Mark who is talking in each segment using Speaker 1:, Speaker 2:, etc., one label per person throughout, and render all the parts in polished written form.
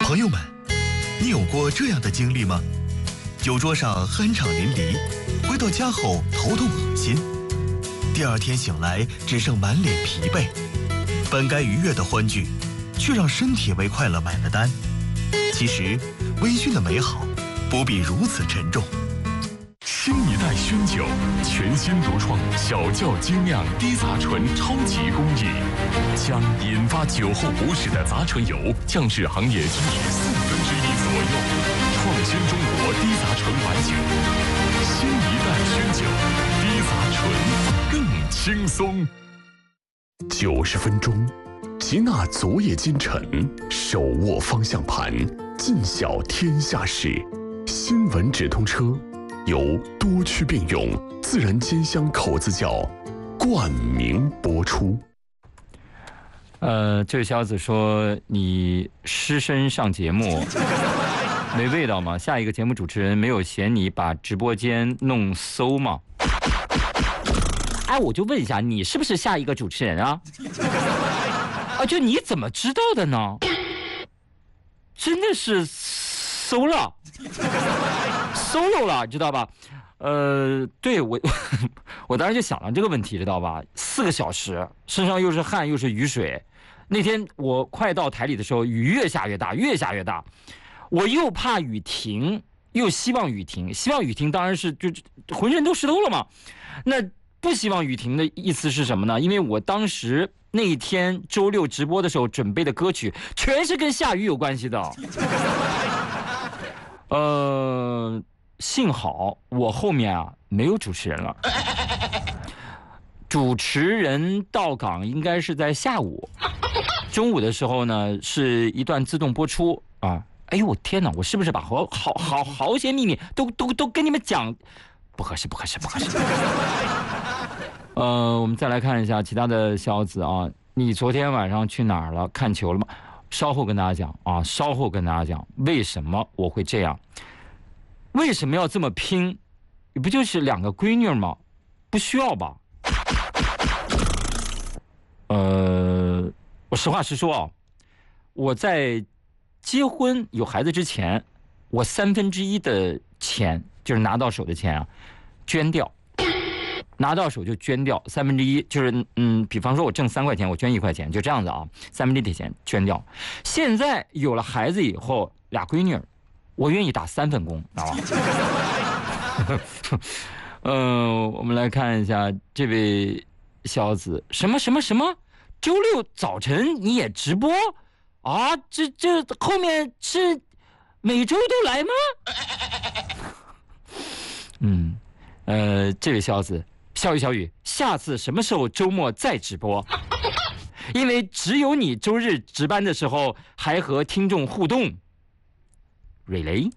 Speaker 1: 朋友们，你有过这样的经历吗？酒桌上酣畅淋漓，回到家后头痛恶心，第二天醒来只剩满脸疲惫，本该愉悦的欢聚，却让身体为快乐买了单。其实，微醺的美好不必如此沉重。
Speaker 2: 新一代熏酒，全新独创小窖精酿低杂醇超级工艺，将引发酒后不适的杂醇油降至行业均1/4左右，创新中国低杂醇白酒。新一代熏酒，低杂醇更轻松。90分钟，吉纳昨夜今晨，手握方向盘，尽晓天下事。新闻直通车。由多区并用自然煎香口子窖冠名播出。
Speaker 3: 这位小子说你失身上节目没味道吗？下一个节目主持人没有嫌你把直播间弄馊吗？哎，我就问一下，你是不是下一个主持人啊？啊，就你怎么知道的呢？真的是馊了。solo 了，知道吧？对我当时就想了这个问题，知道吧？4个小时，身上又是汗又是雨水。那天我快到台里的时候，雨越下越大，越下越大。我又怕雨停，又希望雨停。希望雨停当然是就浑身都湿透了嘛。那不希望雨停的意思是什么呢？因为我当时那一天周6直播的时候准备的歌曲，全是跟下雨有关系的。幸好我后面啊没有主持人了，主持人到岗应该是在下午，中午的时候呢是一段自动播出啊。哎呦我天哪，我是不是把好些秘密都跟你们讲？不合适。我们再来看一下其他的小子啊，你昨天晚上去哪儿了？看球了吗？稍后跟大家讲啊，稍后跟大家讲为什么我会这样。为什么要这么拼？不就是2个闺女吗？不需要吧？我实话实说啊，我在结婚有孩子之前，我1/3的钱，就是拿到手的钱啊，捐掉，拿到手就捐掉1/3，就是比方说我挣3块钱，我捐1块钱，就这样子啊，1/3的钱捐掉。现在有了孩子以后，2闺女。我愿意打3份工，知道吧？我们来看一下这位小子，什么周6早晨你也直播啊？这后面是每周都来吗？这位小子，小雨，下次什么时候周末再直播？因为只有你周日值班的时候还和听众互动。瑞雷，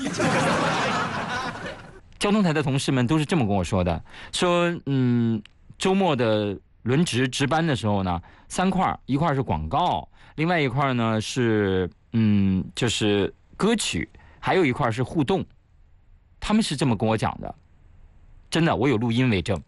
Speaker 3: 交通台的同事们都是这么跟我说的，说周末的轮值班的时候呢，3块，一块是广告，另外一块呢是就是歌曲，还有一块是互动，他们是这么跟我讲的，真的，我有录音为证。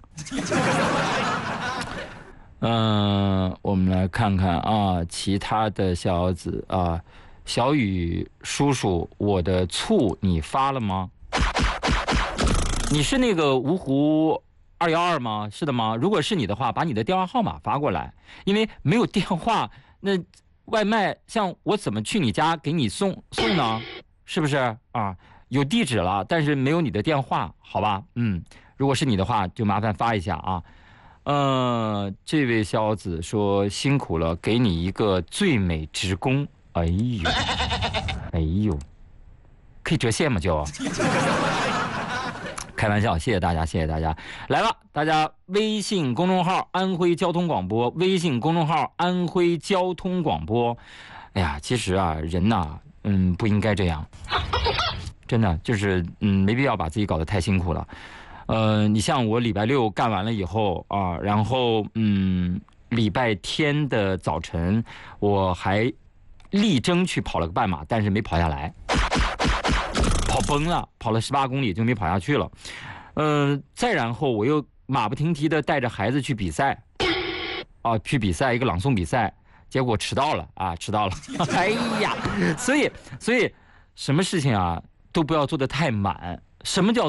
Speaker 3: 我们来看看啊，其他的小子啊。小雨叔叔，我的醋你发了吗？你是那个芜湖212吗？是的吗？如果是你的话，把你的电话号码发过来，因为没有电话，那外卖像我怎么去你家给你送呢？是不是啊？有地址了，但是没有你的电话，好吧？如果是你的话，就麻烦发一下啊。这位小子说辛苦了，给你一个最美职工。哎呦，可以折现吗？就开玩笑，谢谢大家。来吧，大家微信公众号安徽交通广播，微信公众号安徽交通广播。哎呀，其实啊，人呐，不应该这样，真的就是没必要把自己搞得太辛苦了。你像我礼拜6干完了以后啊，然后礼拜天的早晨我还力争去跑了个半马，但是没跑下来，跑崩了，跑了18公里就没跑下去了。再然后我又马不停蹄的带着孩子去比赛，去比赛一个朗诵比赛， 结果迟到了啊，迟到了。哎呀，所以什么事情啊都不要做得太满。什么叫